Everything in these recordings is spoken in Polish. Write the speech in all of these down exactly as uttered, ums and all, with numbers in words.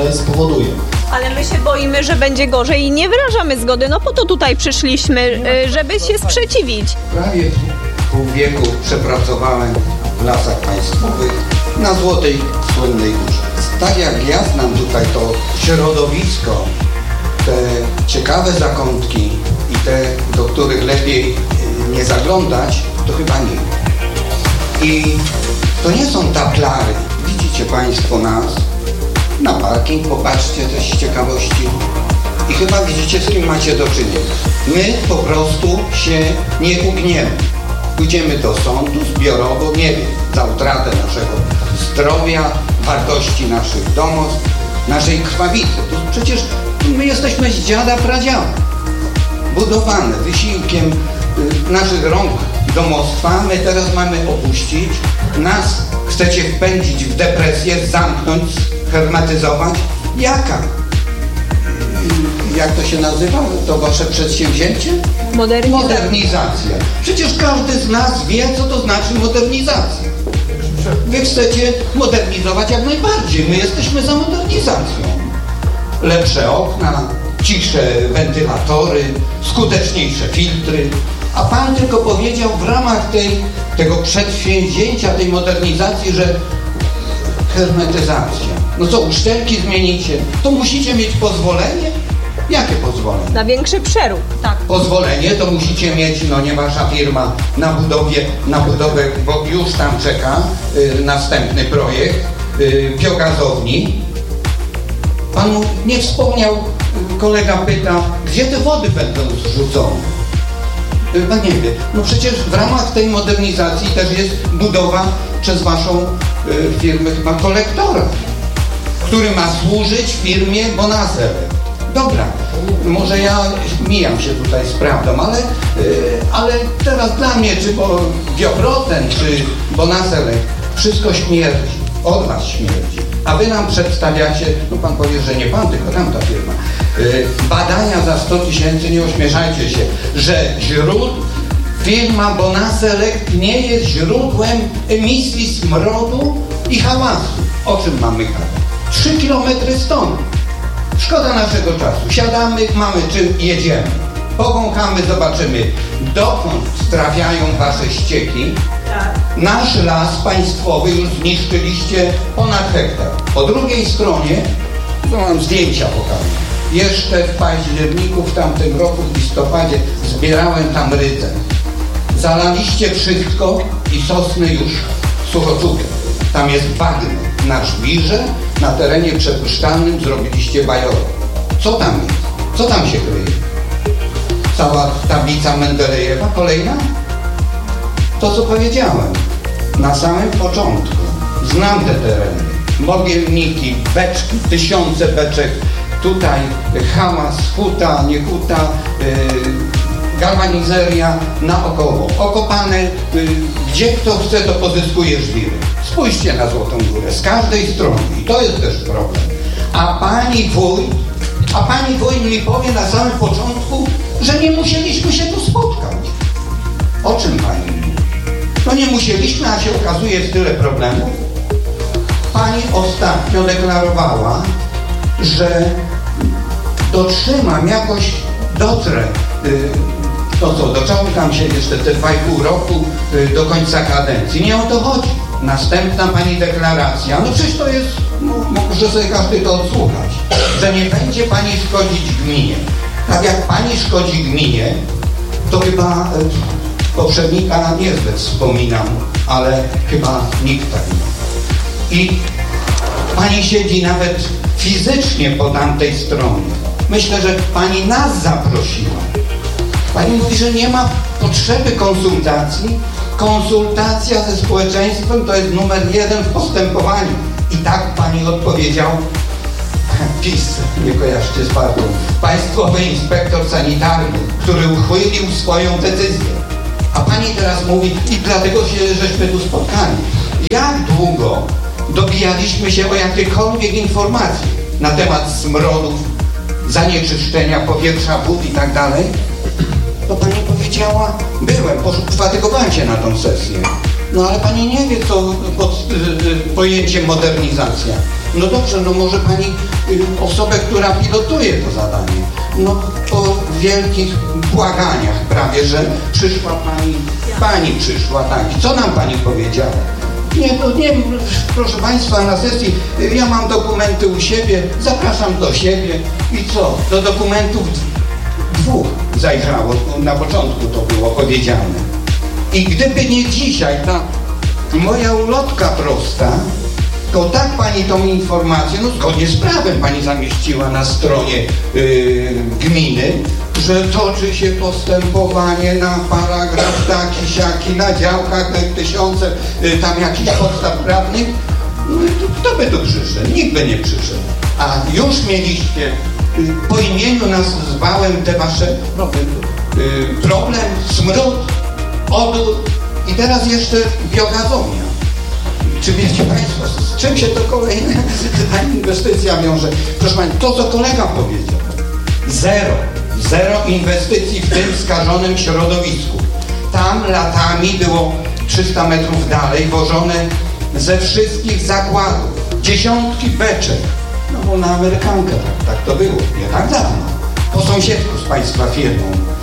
źle spowoduje. Ale my się boimy, że będzie gorzej i nie wyrażamy zgody. No po to tutaj przyszliśmy, żeby się sprzeciwić. Prawie pół wieku przepracowałem w Lasach Państwowych na Złotej Słynnej Górze. Tak jak ja znam tutaj to środowisko, te ciekawe zakątki i te, do których lepiej nie zaglądać, to chyba nie. I to nie są taplary. Widzicie Państwo nas na parking, popatrzcie też z ciekawości i chyba widzicie, z kim macie do czynienia. My po prostu się nie ugniemy. Pójdziemy do sądu zbiorowo, nie wiem, za utratę naszego zdrowia, wartości naszych domostw, naszej krwawicy. To przecież my jesteśmy z dziada pradziada. Budowane wysiłkiem y, naszych rąk domostwa, my teraz mamy opuścić. Nas chcecie wpędzić w depresję, zamknąć, hermetyzować. Jaka? Jak to się nazywa? To wasze przedsięwzięcie? Modernizacja. Modernizacja. Przecież każdy z nas wie, co to znaczy modernizacja. Wy chcecie modernizować jak najbardziej. My jesteśmy za modernizacją. Lepsze okna, cichsze wentylatory, skuteczniejsze filtry. A pan tylko powiedział w ramach tej, tego przedsięwzięcia, tej modernizacji, że hermetyzacja. No co, uszczelki zmienicie? To musicie mieć pozwolenie? Jakie pozwolenie? Na większy przerób, tak. Pozwolenie to musicie mieć, no nie wasza firma, na budowie, na budowę, bo już tam czeka y, następny projekt y, biogazowni. Pan mu nie wspomniał, kolega pyta, gdzie te wody będą zrzucone? Pan nie wie. No przecież w ramach tej modernizacji też jest budowa przez waszą y, firmę chyba kolektora, który ma służyć firmie Bonaser. Dobra, może ja mijam się tutaj z prawdą, ale, y, ale teraz dla mnie, czy bo Bioproten, czy Bonaselek, wszystko śmierdzi, od was śmierdzi. A wy nam przedstawiacie, no pan powie, że nie pan, tylko tamta firma, y, badania za sto tysięcy, nie ośmieszajcie się, że źród, firma Bonaselect nie jest źródłem emisji smrodu i hałasu. O czym mamy gadać? Trzy kilometry stąd. Szkoda naszego czasu. Siadamy, mamy czym, jedziemy. Powąchamy, zobaczymy, dokąd trafiają wasze ścieki. Tak. Nasz las państwowy już zniszczyliście ponad hektar. Po drugiej stronie, to mam zdjęcia pokażę. Jeszcze w październiku w tamtym roku, w listopadzie, zbierałem tam rydzę. Zalaliście wszystko i sosny już suchocukrem. Tam jest bagno. Na żwirze, na terenie przepuszczalnym zrobiliście bajorę. Co tam jest? Co tam się kryje? Cała tablica Mendelejewa, kolejna? To, co powiedziałem na samym początku. Znam te tereny. Mogielniki, beczki, tysiące beczek. Tutaj hałas, huta, nie huta, yy, galwanizeria naokoło. Okopane, yy, gdzie kto chce, to pozyskuje żwiry. Spójrzcie na Złotą Górę, z każdej strony. I to jest też problem. A pani wójt, a pani wójt mi powie na samym początku, że nie musieliśmy się tu spotkać. O czym pani mówi? No nie musieliśmy, a się okazuje, jest tyle problemów. Pani ostatnio deklarowała, że dotrzymam, jakoś dotrę, yy, to co, doczekam się jeszcze te dwa i pół roku yy, do końca kadencji. Nie o to chodzi. Następna pani deklaracja, no przecież to jest, no, może sobie każdy to odsłuchać, że nie będzie pani szkodzić gminie. Tak jak pani szkodzi gminie, to chyba y, poprzednika niezbyt wspominam, ale chyba nikt tak nie. I pani siedzi nawet fizycznie po tamtej stronie. Myślę, że pani nas zaprosiła. Pani mówi, że nie ma potrzeby konsultacji. Konsultacja ze społeczeństwem to jest numer jeden w postępowaniu. I tak pani odpowiedział, PiS, nie kojarzcie z partią, Państwowy Inspektor Sanitarny, który uchylił swoją decyzję. A pani teraz mówi, i dlatego się żeśmy tu spotkali. Jak długo dobijaliśmy się o jakiekolwiek informacje na temat smrodów, zanieczyszczenia powietrza, wód i tak dalej? To pani powiedziała, byłem, pofatygowałem się na tą sesję. No ale pani nie wie, co pod y, y, pojęciem modernizacja. No dobrze, no może pani y, osobę, która pilotuje to zadanie, no po wielkich błaganiach prawie, że przyszła pani, pani przyszła, tak. I co nam pani powiedziała? Nie, to nie, proszę państwa, na sesji y, ja mam dokumenty u siebie, zapraszam do siebie i co? Do dokumentów dwóch zajrzało, na początku to było powiedziane. I gdyby nie dzisiaj ta moja ulotka prosta, to tak pani tą informację, no zgodnie z prawem pani zamieściła na stronie yy, gminy, że toczy się postępowanie na paragraf taki, siaki, na działkach tysiące yy, tam jakichś podstaw prawnych. No i to, kto by tu przyszedł? Nikt by nie przyszedł. A już mieliście, yy, po imieniu nazwałem te wasze yy, problem, smród, odór i teraz jeszcze biogazownia. Czy wiecie państwo, z czym się to kolejna ta inwestycja wiąże? Proszę państwa, to co kolega powiedział. Zero. Zero inwestycji w tym skażonym środowisku. Tam latami było trzysta metrów dalej wożone ze wszystkich zakładów dziesiątki beczek. No bo na Amerykankę tak, tak to było, nie tak dawno. Po sąsiedzku z państwa firmą.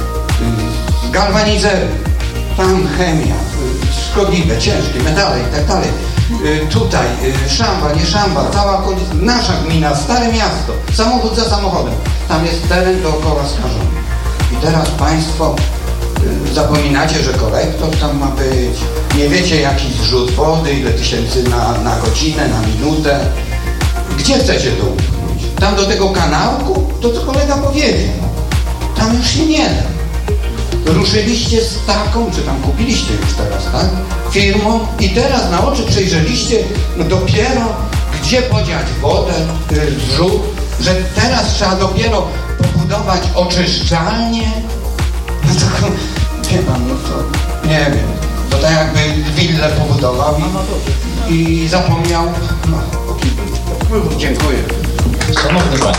Z galwanizery. Tam chemia, szkodliwe, ciężkie, metale i tak dalej. Y, tutaj y, szamba, nie szamba, cała okolica, nasza gmina, stare miasto, samochód za samochodem. Tam jest teren dookoła skażony. I teraz państwo y, zapominacie, że kolektor tam ma być. Nie wiecie, jaki zrzut wody, ile tysięcy na, na godzinę, na minutę. Gdzie chcecie to upchnąć? Tam do tego kanałku? To co kolega powiedział. Tam już się nie da. Ruszyliście z taką, czy tam kupiliście już teraz, tak? Firmą i teraz na oczy przejrzeliście no dopiero, gdzie podziać wodę, zrzut, że teraz trzeba dopiero pobudować oczyszczalnię. No to, wie pan, no to nie wiem, to tak jakby willę pobudował i, i zapomniał, no, o kilku. Dziękuję. Szanowny Panie.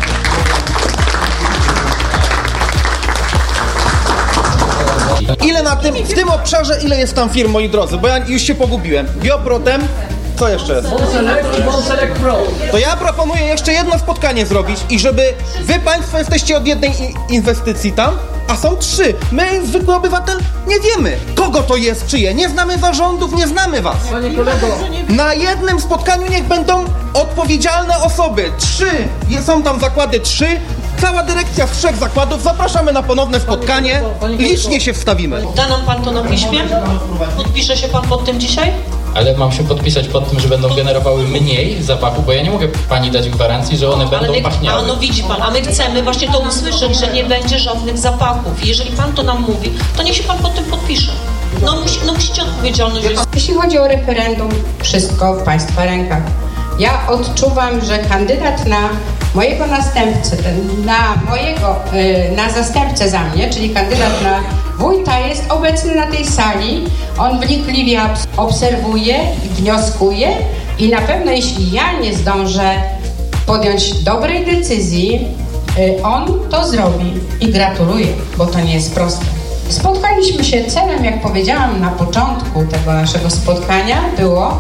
Ile na tym, w tym obszarze, ile jest tam firm, moi drodzy? Bo ja już się pogubiłem. Bioprotem, co jeszcze jest? Bonselect Pro. To ja proponuję jeszcze jedno spotkanie zrobić i żeby wy państwo jesteście od jednej i- inwestycji tam, a są trzy. My, zwykły obywatel, nie wiemy, kogo to jest, czyje. Nie znamy zarządów, nie znamy was. Panie kolego, Na jednym spotkaniu niech będą odpowiedzialne osoby. Trzy. Są tam zakłady trzy. Cała dyrekcja z trzech zakładów. Zapraszamy na ponowne spotkanie. Licznie się wstawimy. Da nam pan to na piśmie? Podpisze się pan pod tym dzisiaj? Ale mam się podpisać pod tym, że będą generowały mniej zapachu, bo ja nie mogę pani dać gwarancji, że one Ale będą my, a pachniały. no widzi pan, a my chcemy właśnie to usłyszeć, że nie będzie żadnych zapachów. I jeżeli pan to nam mówi, to niech się pan pod tym podpisze. No, musi, no musicie odpowiedzialność wziąć. Jeśli chodzi o referendum, wszystko w państwa rękach. Ja odczuwam, że kandydat na mojego następcę, na mojego, na zastępcę za mnie, czyli kandydat na wójta jest obecny na tej sali. On wnikliwie obserwuje i wnioskuje i na pewno jeśli ja nie zdążę podjąć dobrej decyzji, on to zrobi i gratuluję, bo to nie jest proste. Spotkaliśmy się celem, jak powiedziałam na początku tego naszego spotkania, było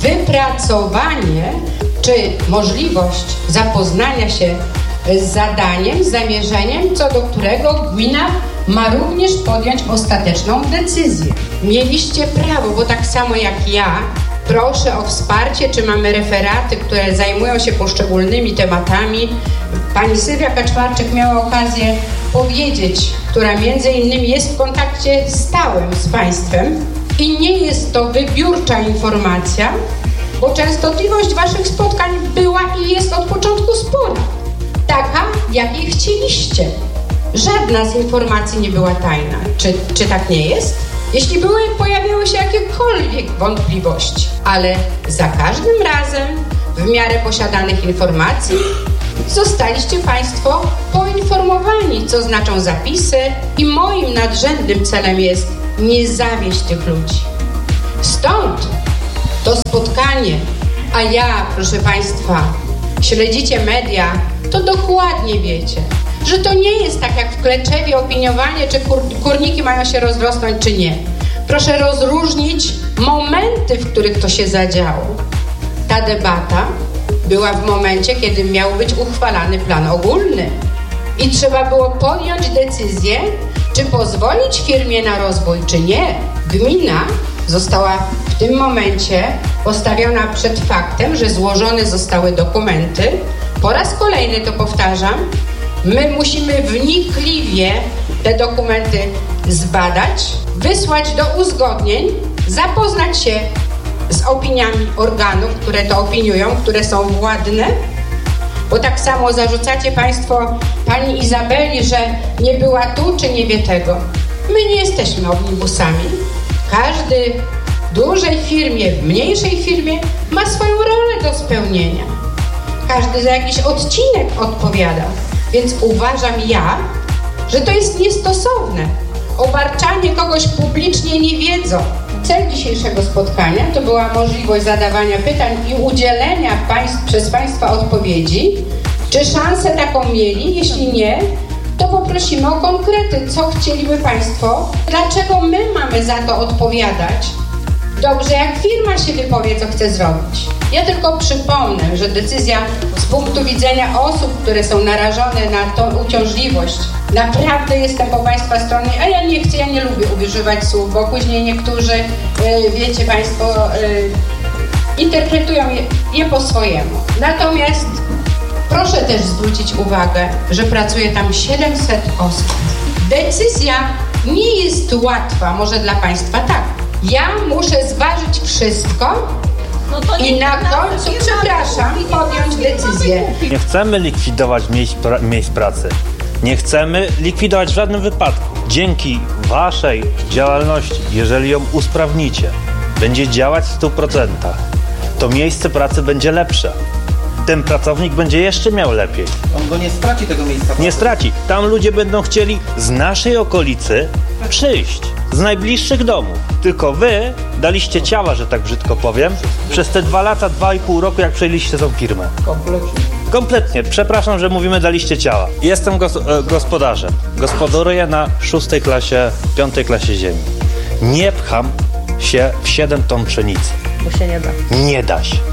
wypracowanie czy możliwość zapoznania się z zadaniem, z zamierzeniem, co do którego gmina ma również podjąć ostateczną decyzję. Mieliście prawo, bo tak samo jak ja, proszę o wsparcie, czy mamy referaty, które zajmują się poszczególnymi tematami. Pani Sylwia Kaczmarczyk miała okazję powiedzieć, która między innymi jest w kontakcie stałym z państwem i nie jest to wybiórcza informacja, bo częstotliwość waszych spotkań była i jest od początku spora. Taka, jakiej chcieliście. Żadna z informacji nie była tajna. Czy, czy tak nie jest? Jeśli były, pojawiały się jakiekolwiek wątpliwości, ale za każdym razem, w miarę posiadanych informacji, zostaliście państwo poinformowani, co znaczą zapisy i moim nadrzędnym celem jest nie zawieść tych ludzi. Stąd to spotkanie, a ja, proszę państwa, śledzicie media, to dokładnie wiecie, że to nie jest tak jak w Kleczewie opiniowanie, czy kur, kurniki mają się rozrosnąć, czy nie. Proszę rozróżnić momenty, w których to się zadziało. Ta debata była w momencie, kiedy miał być uchwalany plan ogólny. I trzeba było podjąć decyzję, czy pozwolić firmie na rozwój, czy nie. Gmina została w tym momencie postawiona przed faktem, że złożone zostały dokumenty. Po raz kolejny to powtarzam, my musimy wnikliwie te dokumenty zbadać, wysłać do uzgodnień, zapoznać się z opiniami organów, które to opiniują, które są władne, bo tak samo zarzucacie Państwo pani Izabeli, że nie była tu, czy nie wie tego. My nie jesteśmy omnibusami. Każdy w dużej firmie, w mniejszej firmie ma swoją rolę do spełnienia. Każdy za jakiś odcinek odpowiada. Więc uważam ja, że to jest niestosowne. Obarczanie kogoś publicznie niewiedzą. Cel dzisiejszego spotkania to była możliwość zadawania pytań i udzielenia państw, przez Państwa odpowiedzi. Czy szansę taką mieli? Jeśli nie, to poprosimy o konkrety. Co chcieliby Państwo? Dlaczego my mamy za to odpowiadać? Dobrze, jak firma się wypowie, co chce zrobić. Ja tylko przypomnę, że decyzja z punktu widzenia osób, które są narażone na tą uciążliwość, naprawdę jestem po Państwa stronie, a ja nie chcę, ja nie lubię używać słów, bo później niektórzy, yy, wiecie Państwo, yy, interpretują je, je po swojemu. Natomiast proszę też zwrócić uwagę, że pracuje tam siedemset osób. Decyzja nie jest łatwa, może dla Państwa tak. Ja muszę zważyć wszystko no to i na końcu, przepraszam, podjąć decyzję. Nie chcemy likwidować miejsc, pra miejsc pracy. Nie chcemy likwidować w żadnym wypadku. Dzięki Waszej działalności, jeżeli ją usprawnicie, będzie działać w stu procentach, to miejsce pracy będzie lepsze. Ten pracownik będzie jeszcze miał lepiej. On go nie straci tego miejsca pracy. Nie straci. Tam ludzie będą chcieli z naszej okolicy przyjść, z najbliższych domów. Tylko wy daliście ciała, że tak brzydko powiem, przez te dwa lata, dwa i pół roku, jak przejęliście tą firmę. Kompletnie. Kompletnie. Przepraszam, że mówimy daliście ciała. Jestem gos e, gospodarzem. Gospodaruję na szóstej klasie, piątej klasie ziemi. Nie pcham się w siedem ton pszenicy. Bo się nie da. Nie da się.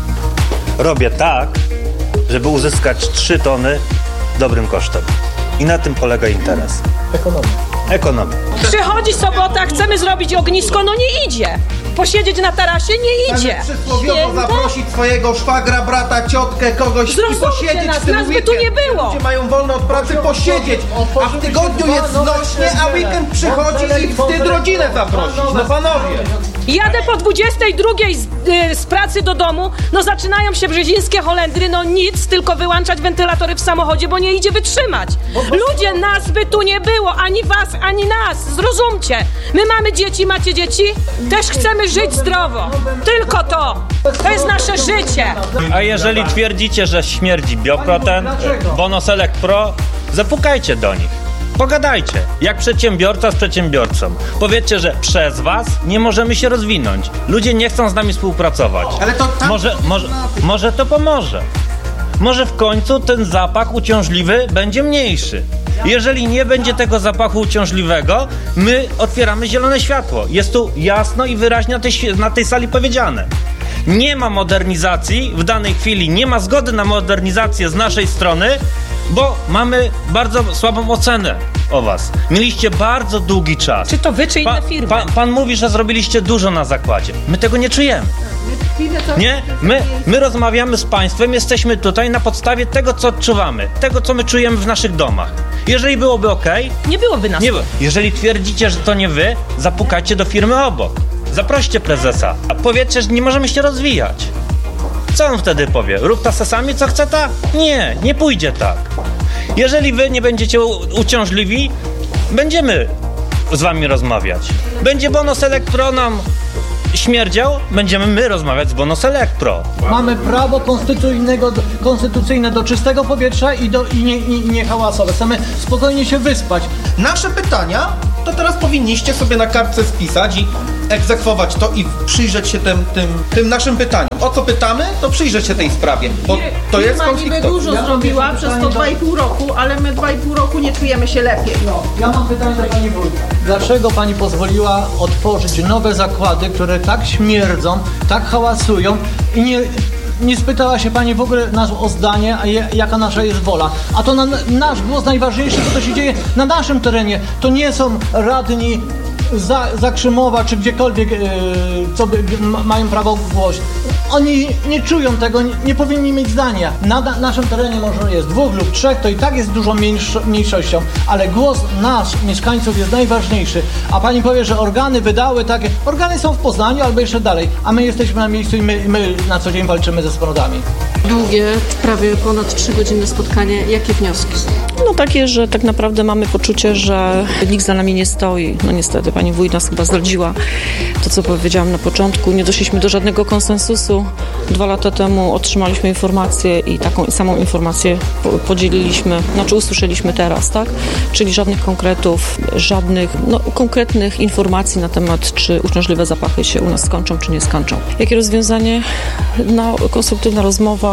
Robię tak, żeby uzyskać trzy tony dobrym kosztem. I na tym polega interes. Ekonomia. Ekonomia. Przychodzi sobota, chcemy zrobić ognisko, no nie idzie. Posiedzieć na tarasie nie idzie. Ale przysłowiowo zaprosić swojego szwagra, brata, ciotkę, kogoś Zrozumcie i posiedzieć nas, w tym nas by weekend. tu nie było. Ludzie mają wolne od pracy posiedzieć, a w tygodniu jest znośnie, a weekend przychodzi i wstyd rodzinę zaprosić. No panowie. Jadę po dwudziestej drugiej z, y, z pracy do domu, no zaczynają się brzezińskie Holendry, no nic, tylko wyłączać wentylatory w samochodzie, bo nie idzie wytrzymać. Ludzie, nas by tu nie było, ani was, ani nas, zrozumcie. My mamy dzieci, macie dzieci? Też chcemy żyć zdrowo. Tylko to. To jest nasze życie. A jeżeli twierdzicie, że śmierdzi Bioproten, Bonoselect Pro, zapukajcie do nich. Pogadajcie, jak przedsiębiorca z przedsiębiorcą. Powiedzcie, że przez was nie możemy się rozwinąć. Ludzie nie chcą z nami współpracować. Ale to tam... Może, może, może to pomoże. Może w końcu ten zapach uciążliwy będzie mniejszy. Jeżeli nie będzie tego zapachu uciążliwego, my otwieramy zielone światło. Jest tu jasno i wyraźnie na tej, na tej sali powiedziane. Nie ma modernizacji, w danej chwili nie ma zgody na modernizację z naszej strony, bo mamy bardzo słabą ocenę o was. Mieliście bardzo długi czas. Czy to wy, czy inne firmy? Pa, pan mówi, że zrobiliście dużo na zakładzie. My tego nie czujemy. Nie? My, my rozmawiamy z państwem, jesteśmy tutaj na podstawie tego, co odczuwamy, tego, co my czujemy w naszych domach. Jeżeli byłoby okej... Nie byłoby nas. Nie, jeżeli twierdzicie, że to nie wy, zapukajcie do firmy obok. Zaproście prezesa. A powiedzcie, że nie możemy się rozwijać. Co on wtedy powie? Rób ta se sami, co chce ta? Nie, nie pójdzie tak. Jeżeli wy nie będziecie uciążliwi, będziemy z wami rozmawiać. Będzie Bonoselect Pro nam śmierdział, będziemy my rozmawiać z Bonoselect Pro. Mamy prawo konstytucyjnego, konstytucyjne do czystego powietrza i, do, i, nie, i nie hałasowe. Chcemy spokojnie się wyspać. Nasze pytania to teraz powinniście sobie na kartce spisać i egzekwować to i przyjrzeć się tym, tym, tym naszym pytaniom. O co pytamy, to przyjrzeć się tej sprawie, bo to jest konflikt. dużo ja zrobiła przez to dwa i pół roku, ale my dwa i pół roku nie czujemy się lepiej. No, ja mam pytanie do pani wójta. Dlaczego pani pozwoliła otworzyć nowe zakłady, które tak śmierdzą, tak hałasują i nie, nie spytała się pani w ogóle nas o zdanie, a je, jaka nasza jest wola. A to na, nasz głos najważniejszy, co to się dzieje na naszym terenie. To nie są radni za, za Krzymowa, czy gdziekolwiek, yy, co by, ma, mają prawo głosić. Oni nie czują tego, nie, nie powinni mieć zdania. Na, na naszym terenie może jest dwóch lub trzech, to i tak jest dużą mniejszo, mniejszością, ale głos nasz, mieszkańców, jest najważniejszy. A pani powie, że organy wydały takie, organy są w Poznaniu albo jeszcze dalej, a my jesteśmy na miejscu i my, my na co dzień walczymy ze samorządami. Długie, prawie ponad trzygodzinne spotkanie. Jakie wnioski? No takie, że tak naprawdę mamy poczucie, że nikt za nami nie stoi. No niestety, pani wójt nas chyba zdradziła to, co powiedziałam na początku. Nie doszliśmy do żadnego konsensusu. Dwa lata temu otrzymaliśmy informację i taką samą informację podzieliliśmy, znaczy usłyszeliśmy teraz, tak? Czyli żadnych konkretów, żadnych no, konkretnych informacji na temat, czy uciążliwe zapachy się u nas skończą, czy nie skończą. Jakie rozwiązanie? No, konstruktywna rozmowa,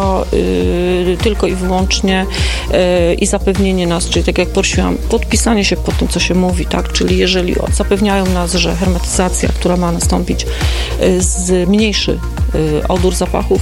Yy, tylko i wyłącznie yy, i zapewnienie nas, czyli tak jak prosiłam, podpisanie się pod tym, co się mówi, tak, czyli jeżeli zapewniają nas, że hermetyzacja, która ma nastąpić, yy, zmniejszy yy, odór zapachów,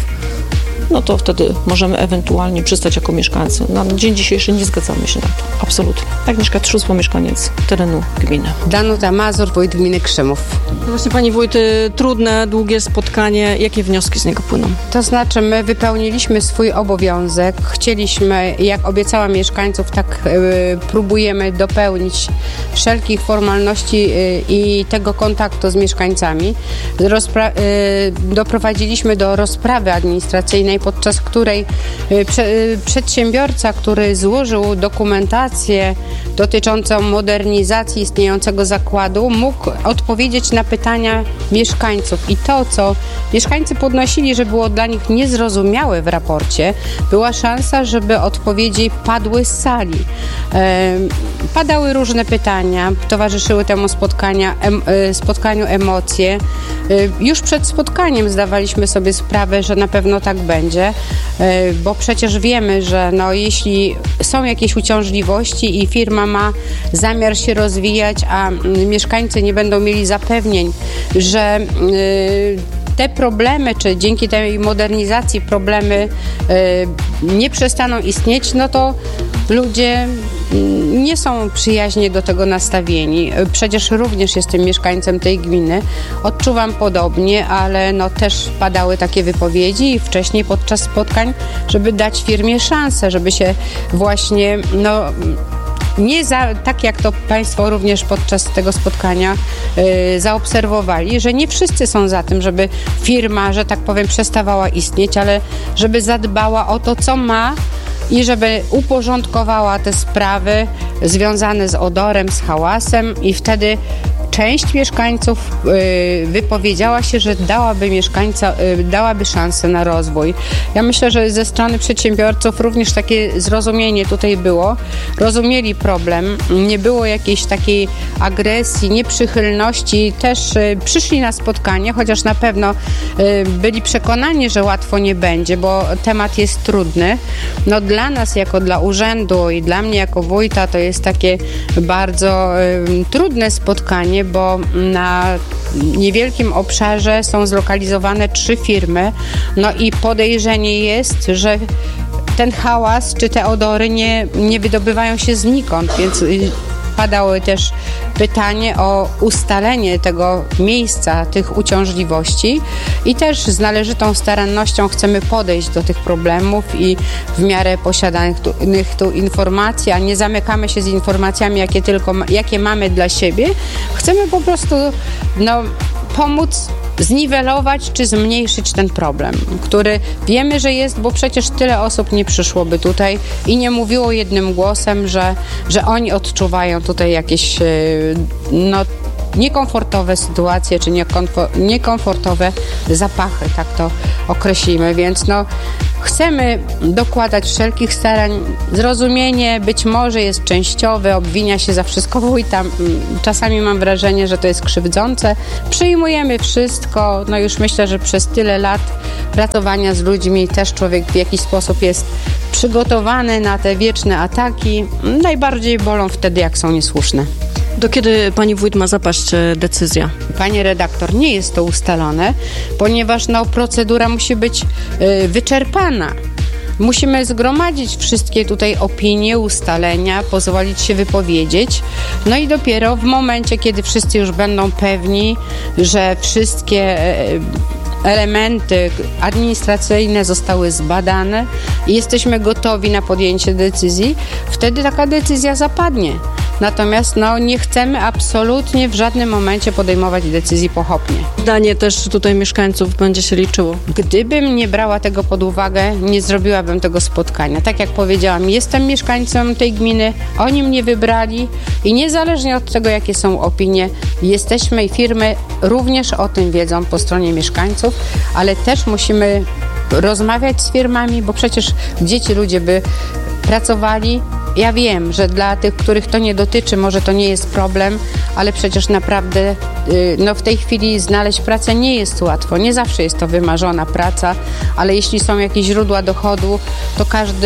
no to wtedy możemy ewentualnie przystać jako mieszkańcy. Na dzień dzisiejszy nie zgadzamy się na to. Absolutnie. Agnieszka Trzusło, mieszkaniec terenu gminy. Danuta Mazur, wójt gminy Krzymów. No właśnie pani wójt, trudne, długie spotkanie. Jakie wnioski z niego płyną? To znaczy my wypełniliśmy swój obowiązek. Chcieliśmy, jak obiecałam mieszkańców, tak y, próbujemy dopełnić wszelkich formalności y, i tego kontaktu z mieszkańcami. Rozpra- y, doprowadziliśmy do rozprawy administracyjnej, podczas której prze, przedsiębiorca, który złożył dokumentację dotyczącą modernizacji istniejącego zakładu, mógł odpowiedzieć na pytania mieszkańców. I to, co mieszkańcy podnosili, że było dla nich niezrozumiałe w raporcie, była szansa, żeby odpowiedzi padły z sali. E, padały różne pytania, towarzyszyły temu spotkania, em, spotkaniu emocje. E, już przed spotkaniem zdawaliśmy sobie sprawę, że na pewno tak będzie. Będzie, bo przecież wiemy, że no, jeśli są jakieś uciążliwości i firma ma zamiar się rozwijać, a mieszkańcy nie będą mieli zapewnień, że te problemy, czy dzięki tej modernizacji problemy nie przestaną istnieć, no to ludzie nie są przyjaźnie do tego nastawieni. Przecież również jestem mieszkańcem tej gminy. Odczuwam podobnie, ale no też padały takie wypowiedzi i wcześniej podczas spotkań, żeby dać firmie szansę, żeby się właśnie no nie za, tak jak to Państwo również podczas tego spotkania yy, zaobserwowali, że nie wszyscy są za tym, żeby firma, że tak powiem, przestawała istnieć, ale żeby zadbała o to, co ma i żeby uporządkowała te sprawy związane z odorem, z hałasem i wtedy część mieszkańców y, wypowiedziała się, że dałaby mieszkańca, y, dałaby szansę na rozwój. Ja myślę, że ze strony przedsiębiorców również takie zrozumienie tutaj było. Rozumieli problem, nie było jakiejś takiej agresji, nieprzychylności. Też y, przyszli na spotkanie, chociaż na pewno y, byli przekonani, że łatwo nie będzie, bo temat jest trudny. No dla nas jako dla urzędu i dla mnie jako wójta to jest takie bardzo y, trudne spotkanie, bo na niewielkim obszarze są zlokalizowane trzy firmy, no i podejrzenie jest, że ten hałas czy te odory nie, nie wydobywają się znikąd, więc padały też pytanie o ustalenie tego miejsca, tych uciążliwości i też z należytą starannością chcemy podejść do tych problemów i w miarę posiadanych tu, tu informacji, a nie zamykamy się z informacjami, jakie tylko jakie mamy dla siebie. Chcemy po prostu no, pomóc zniwelować czy zmniejszyć ten problem, który wiemy, że jest, bo przecież tyle osób nie przyszłoby tutaj i nie mówiło jednym głosem, że, że oni odczuwają tutaj jakieś no, niekomfortowe sytuacje czy niekomfortowe zapachy, tak to określimy, więc no chcemy dokładać wszelkich starań. Zrozumienie być może jest częściowe, obwinia się za wszystko wójta. Czasami mam wrażenie, że to jest krzywdzące. Przyjmujemy wszystko. No już myślę, że przez tyle lat pracowania z ludźmi też człowiek w jakiś sposób jest przygotowany na te wieczne ataki. Najbardziej bolą wtedy, jak są niesłuszne. Do kiedy pani wójt ma zapaść decyzja? Panie redaktor, nie jest to ustalone, ponieważ no, procedura musi być y, wyczerpana. Musimy zgromadzić wszystkie tutaj opinie, ustalenia, pozwolić się wypowiedzieć. No i dopiero w momencie, kiedy wszyscy już będą pewni, że wszystkie elementy administracyjne zostały zbadane i jesteśmy gotowi na podjęcie decyzji, wtedy taka decyzja zapadnie. Natomiast no, nie chcemy absolutnie w żadnym momencie podejmować decyzji pochopnie. Zdanie też tutaj mieszkańców będzie się liczyło. Gdybym nie brała tego pod uwagę, nie zrobiłabym tego spotkania. Tak jak powiedziałam, jestem mieszkańcą tej gminy, oni mnie wybrali i niezależnie od tego, jakie są opinie, jesteśmy i firmy również o tym wiedzą po stronie mieszkańców, ale też musimy rozmawiać z firmami, bo przecież gdzie ci ludzie by pracowali. Ja wiem, że dla tych, których to nie dotyczy, może to nie jest problem, ale przecież naprawdę no w tej chwili znaleźć pracę nie jest łatwo. Nie zawsze jest to wymarzona praca, ale jeśli są jakieś źródła dochodu, to każdy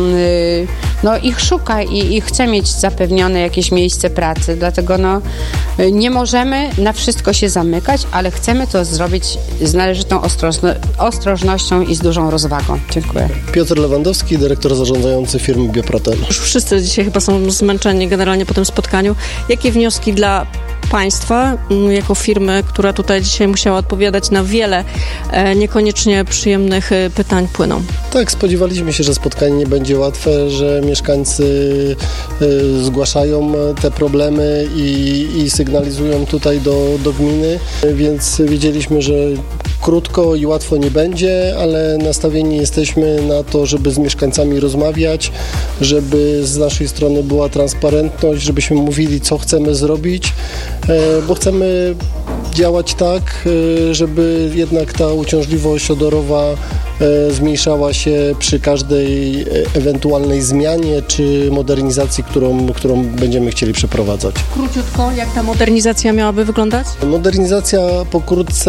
no, ich szuka i, i chce mieć zapewnione jakieś miejsce pracy. Dlatego no, nie możemy na wszystko się zamykać, ale chcemy to zrobić z należytą ostrożno- ostrożnością i z dużą rozwagą. Dziękuję. Piotr Lewandowski, dyrektor zarządzający firmy Bioproten. Już wszyscy dzisiaj chyba są zmęczeni generalnie po tym spotkaniu. Jakie wnioski dla państwa, jako firmy, która tutaj dzisiaj musiała odpowiadać na wiele e, niekoniecznie przyjemnych e, pytań, płyną? Tak, spodziewaliśmy się, że spotkanie nie będzie łatwe, że mieszkańcy y, zgłaszają te problemy i, i sygnalizują tutaj do, do gminy, więc wiedzieliśmy, że krótko i łatwo nie będzie, ale nastawieni jesteśmy na to, żeby z mieszkańcami rozmawiać, żeby z naszej strony była transparentność, żebyśmy mówili, co chcemy zrobić, bo chcemy działać tak, żeby jednak ta uciążliwość odorowa zmniejszała się przy każdej ewentualnej zmianie czy modernizacji, którą, którą będziemy chcieli przeprowadzać. Króciutko, jak ta modernizacja miałaby wyglądać? Modernizacja pokrótce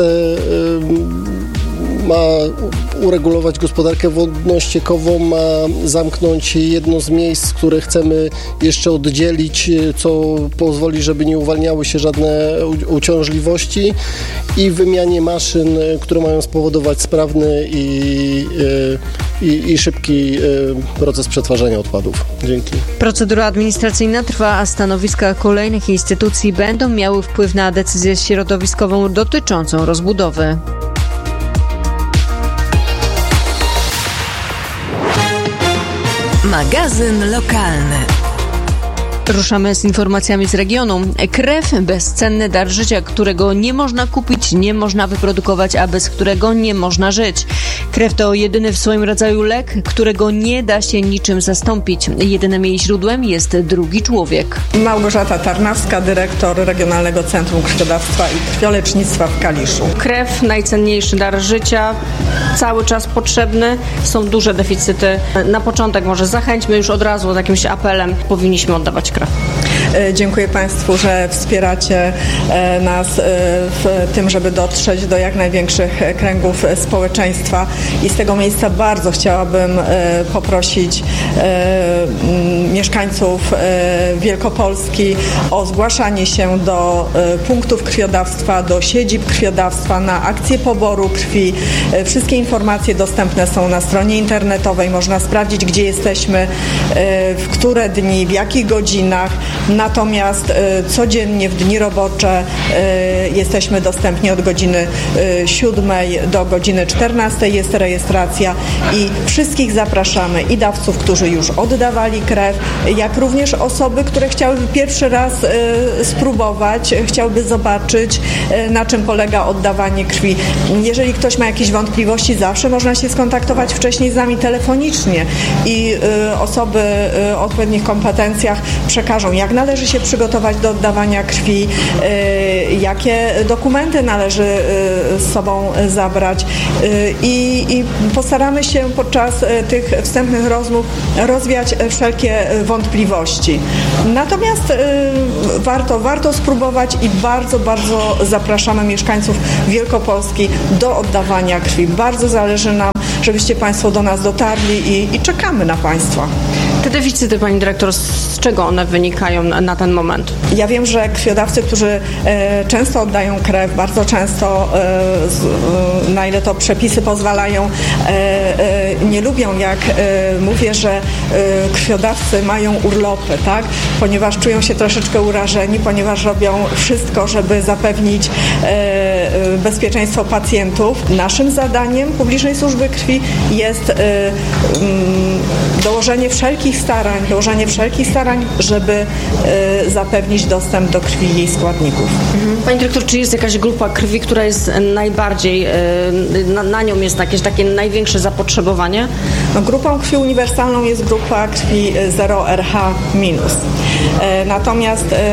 ma uregulować gospodarkę wodno-ściekową, ma zamknąć jedno z miejsc, które chcemy jeszcze oddzielić, co pozwoli, żeby nie uwalniały się żadne uciążliwości i wymianie maszyn, które mają spowodować sprawny i, i, i szybki proces przetwarzania odpadów. Dzięki. Procedura administracyjna trwa, a stanowiska kolejnych instytucji będą miały wpływ na decyzję środowiskową dotyczącą rozbudowy. Magazyn lokalny. Ruszamy z informacjami z regionu. Krew, bezcenny dar życia, którego nie można kupić, nie można wyprodukować, a bez którego nie można żyć. Krew to jedyny w swoim rodzaju lek, którego nie da się niczym zastąpić. Jedynym jej źródłem jest drugi człowiek. Małgorzata Tarnawska, dyrektor Regionalnego Centrum Krwiodawstwa i Krwiolecznictwa w Kaliszu. Krew, najcenniejszy dar życia, cały czas potrzebny. Są duże deficyty. Na początek może zachęćmy już od razu jakimś apelem. Powinniśmy oddawać krew. Dziękuję Państwu, że wspieracie nas w tym, żeby dotrzeć do jak największych kręgów społeczeństwa i z tego miejsca bardzo chciałabym poprosić mieszkańców Wielkopolski o zgłaszanie się do punktów krwiodawstwa, do siedzib krwiodawstwa, na akcję poboru krwi. Wszystkie informacje dostępne są na stronie internetowej, można sprawdzić, gdzie jesteśmy, w które dni, w jakich godzinach. Natomiast y, codziennie w dni robocze y, jesteśmy dostępni od godziny y, siódmej do godziny czternastej jest rejestracja i wszystkich zapraszamy, i dawców, którzy już oddawali krew, jak również osoby, które chciałyby pierwszy raz y, spróbować, chciałyby zobaczyć, y, na czym polega oddawanie krwi. Jeżeli ktoś ma jakieś wątpliwości, zawsze można się skontaktować wcześniej z nami telefonicznie i y, osoby y, o odpowiednich kompetencjach przekażą, jak należy się przygotować do oddawania krwi, y, jakie dokumenty należy y, z sobą zabrać y, i postaramy się podczas y, tych wstępnych rozmów rozwiać wszelkie wątpliwości. Natomiast y, warto, warto spróbować i bardzo, bardzo zapraszamy mieszkańców Wielkopolski do oddawania krwi. Bardzo zależy nam, żebyście Państwo do nas dotarli i, i czekamy na Państwa. Te deficyty, pani dyrektor, z czego one wynikają na, na ten moment? Ja wiem, że krwiodawcy, którzy e, często oddają krew, bardzo często, e, z, e, na ile to przepisy pozwalają, e, e, nie lubią, jak e, mówię, że e, krwiodawcy mają urlopy, tak? Ponieważ czują się troszeczkę urażeni, ponieważ robią wszystko, żeby zapewnić e, e, bezpieczeństwo pacjentów. Naszym zadaniem publicznej służby krwi jest e, m, dołożenie wszelkich starań, dołożenie wszelkich starań, żeby e, zapewnić dostęp do krwi i jej składników. Mhm. Pani dyrektor, czy jest jakaś grupa krwi, która jest najbardziej, e, na, na nią jest jakieś takie największe zapotrzebowanie? No, grupą krwi uniwersalną jest grupa krwi zero R H minus. E, natomiast e,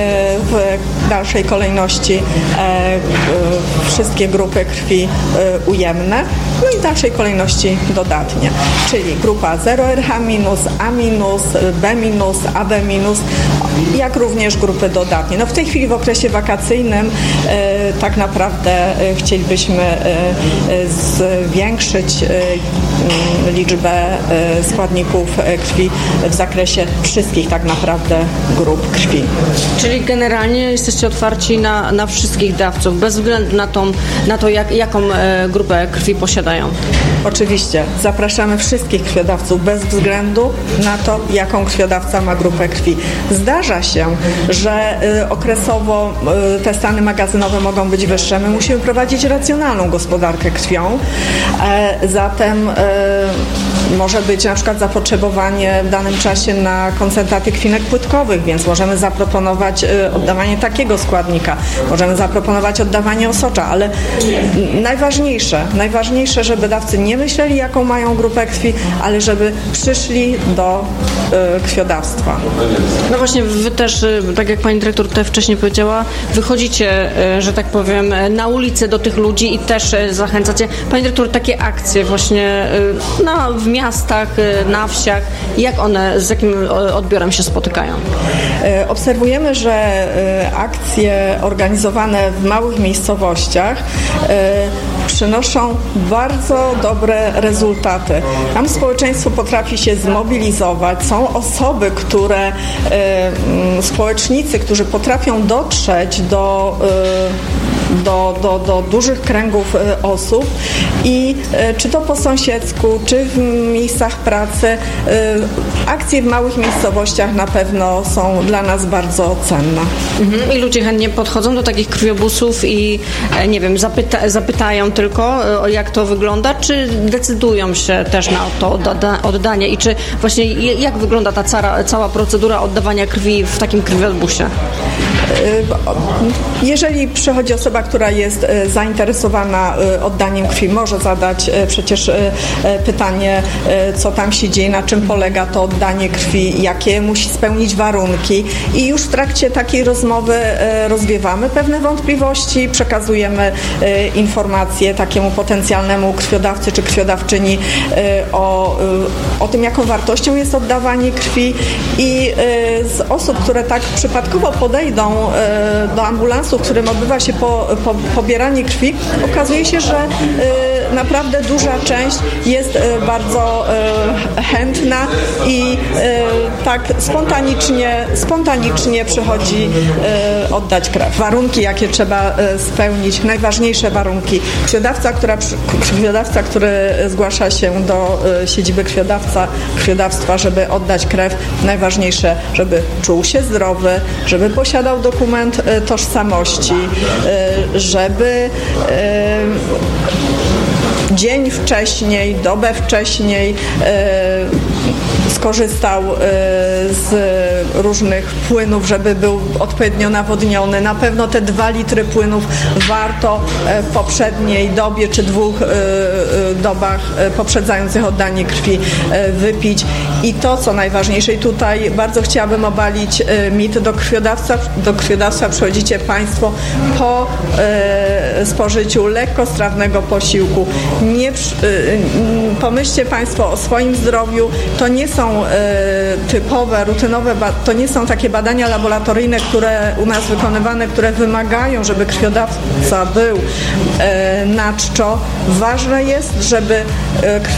w dalszej kolejności e, e, wszystkie grupy krwi e, ujemne, no i w dalszej kolejności dodatnie, czyli grupa zero R H minus, A minus, B minus, A B minus, jak również grupy dodatnie. No w tej chwili w okresie wakacyjnym e, tak naprawdę e, chcielibyśmy e, e, zwiększyć e, liczbę e, składników e, krwi w zakresie wszystkich tak naprawdę grup krwi. Czyli generalnie jesteście otwarci na, na wszystkich dawców, bez względu na, tą, na to, jak, jaką e, grupę krwi posiadają? Oczywiście. Zapraszamy wszystkich krwiodawców bez względu na to, jaką krwiodawca ma grupę krwi. Zdarza się, że y, okresowo y, te stany magazynowe mogą być wyższe. My musimy prowadzić racjonalną gospodarkę krwią. E, zatem y, może być na przykład zapotrzebowanie w danym czasie na koncentraty krwinek płytkowych, więc możemy zaproponować y, oddawanie takiego składnika. Możemy zaproponować oddawanie osocza, ale najważniejsze, najważniejsze, żeby dawcy nie myśleli, jaką mają grupę krwi, ale żeby przyszli do y, krwiodawstwa. No właśnie, wy też, tak jak pani dyrektor tutaj wcześniej powiedziała, wychodzicie, że tak powiem, na ulicę do tych ludzi i też zachęcacie. Pani dyrektor, takie akcje właśnie na, w miastach, na wsiach, jak one, z jakim odbiorem się spotykają? Obserwujemy, że akcje organizowane w małych miejscowościach przynoszą bardzo dobre rezultaty. Tam społeczeństwo potrafi się zmobilizować. Są osoby, które, y, y, społecznicy, którzy potrafią dotrzeć do, y, do, do, do dużych kręgów y, osób i y, czy to po sąsiedzku, czy w miejscach pracy, y, akcje w małych miejscowościach na pewno są dla nas bardzo cenne. Mhm. I ludzie chętnie podchodzą do takich krwiobusów i e, nie wiem, zapyta, zapytają tylko, e, jak to wygląda, czy decydują się też na to odda, oddanie i czy właśnie jak wygląda ta cała, cała procedura oddawania krwi w takim krwiobusie? Jeżeli przychodzi osoba, która jest zainteresowana oddaniem krwi, może zadać przecież pytanie, co tam się dzieje, na czym polega to oddanie krwi, jakie musi spełnić warunki i już w trakcie takiej rozmowy rozwiewamy pewne wątpliwości, przekazujemy informacje takiemu potencjalnemu krwiodawcy czy krwiodawczyni o, o tym, jaką wartością jest oddawanie krwi i z osób, które tak przypadkowo podejdą do ambulansu, w którym odbywa się po, po, pobieranie krwi, okazuje się, że y, naprawdę duża część jest y, bardzo y, chętna i y, tak spontanicznie, spontanicznie przychodzi y, oddać krew. Warunki, jakie trzeba y, spełnić, najważniejsze warunki. Krwiodawca, która, krwiodawca, który zgłasza się do y, siedziby krwiodawca, krwiodawstwa, żeby oddać krew, najważniejsze, żeby czuł się zdrowy, żeby posiadał dokument y, tożsamości, y, żeby y, dzień wcześniej, dobę wcześniej y, skorzystał y, z różnych płynów, żeby był odpowiednio nawodniony. Na pewno te dwa litry płynów warto w poprzedniej dobie czy dwóch y, y, dobach poprzedzających oddanie krwi y, wypić. I to, co najważniejsze, i tutaj bardzo chciałabym obalić y, mit do krwiodawca. Do krwiodawstwa przychodzicie Państwo po y, spożyciu lekkostrawnego posiłku. Nie, y, y, pomyślcie Państwo o swoim zdrowiu. To nie są y, typowe, rutynowe, to nie są takie badania laboratoryjne, które u nas wykonywane, które wymagają, żeby krwiodawca był y, na czczo. Ważne jest, żeby y,